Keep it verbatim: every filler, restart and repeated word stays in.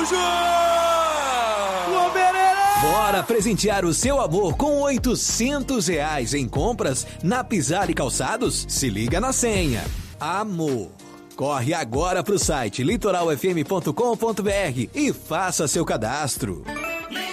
Bora presentear o seu amor com oitocentos reais em compras na Pisar e Calçados? Se liga na senha. Amor. Corre agora pro site litoral f m ponto com ponto b r e faça seu cadastro.